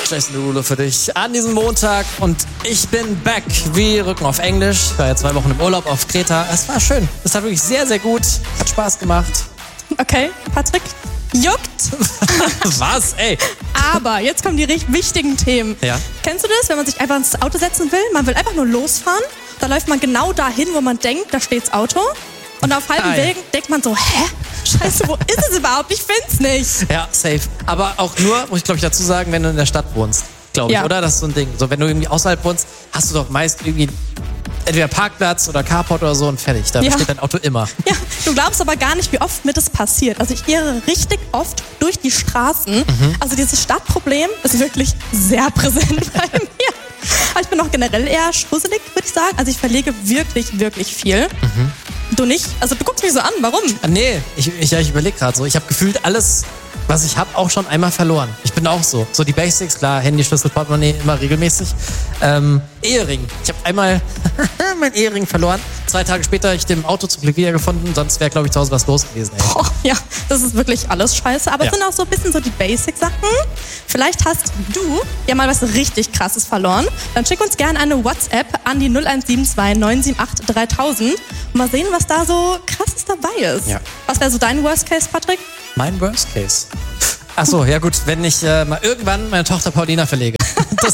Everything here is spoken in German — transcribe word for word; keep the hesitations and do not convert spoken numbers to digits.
Jason Derulo für dich an diesem Montag und ich bin back wie Rücken auf Englisch. Ich war ja zwei Wochen im Urlaub auf Kreta. Es war schön. Es war wirklich sehr, sehr gut. Hat Spaß gemacht. Okay, Patrick, juckt. Was, ey? Aber jetzt kommen die richtig wichtigen Themen. Ja. Kennst du das, wenn man sich einfach ins Auto setzen will? Man will einfach nur losfahren. Da läuft man genau dahin, wo man denkt, da steht's Auto. Und auf halbem Geil. Weg denkt man so, hä? Scheiße, wo ist es überhaupt? Ich find's nicht. Ja, safe. Aber auch nur, muss ich glaube ich dazu sagen, wenn du in der Stadt wohnst. Glaube ich, Ja. oder? Das ist so ein Ding. So, wenn du irgendwie außerhalb wohnst, hast du doch meist irgendwie entweder Parkplatz oder Carport oder so und fertig. Da Ja. steht dein Auto immer. Ja, du glaubst aber gar nicht, wie oft mir das passiert. Also ich irre richtig oft durch die Straßen. Mhm. Also dieses Stadtproblem ist wirklich sehr präsent bei mir. Aber ich bin auch generell eher schusselig, würde ich sagen. Also ich verlege wirklich, wirklich viel. Mhm. Du nicht? Also du guckst mich so an, warum? Ah, nee, ich, ich, ja, ich überlege gerade so. Ich habe gefühlt alles, was ich habe, auch schon einmal verloren. Ich bin auch so. So die Basics, klar, Handy, Schlüssel, Portemonnaie, immer regelmäßig. Ähm, Ehering. Ich habe einmal mein Ehering verloren. Zwei Tage später habe ich den im Auto zum Glück wiedergefunden. Sonst wäre, glaube ich, zu Hause was los gewesen. Ey. Oh, ja, das ist wirklich alles scheiße. Aber Ja. es sind auch so ein bisschen so die Basic-Sachen. Vielleicht hast du ja mal was richtig Krasses verloren. Dann schick uns gerne eine WhatsApp an die null eins sieben zwei neun sieben acht dreitausend und mal sehen, was da so krasses dabei ist. Ja. Was wäre so dein Worst Case, Patrick? Mein Worst Case. Ach so, ja gut, wenn ich äh, mal irgendwann meine Tochter Paulina verlege.